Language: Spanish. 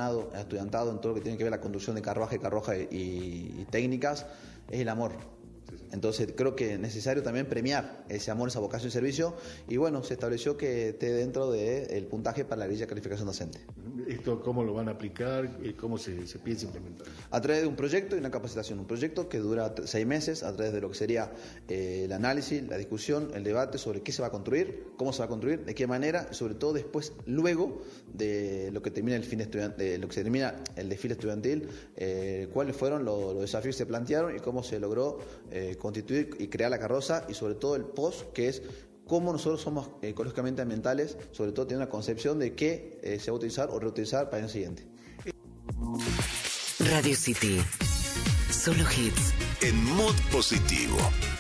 estudiantado en todo lo que tiene que ver la conducción de carruaje y técnicas, es el amor. Entonces creo que es necesario también premiar ese amor, esa vocación de servicio, y bueno, se estableció que esté dentro del puntaje para la grilla de calificación docente. ¿Esto cómo lo van a aplicar? ¿Cómo se piensa implementar? A través de un proyecto y una capacitación, un proyecto que dura 6 meses, a través de lo que sería el análisis, la discusión, el debate sobre qué se va a construir, cómo se va a construir, de qué manera, y sobre todo después, luego de lo que termina el el desfile estudiantil, cuáles fueron los desafíos que se plantearon y cómo se logró constituir y crear la carroza, y sobre todo el post, que es cómo nosotros somos ecológicamente ambientales, sobre todo teniendo una concepción de qué se va a utilizar o reutilizar para el año siguiente. Radio City. Solo hits. En Mood Positivo.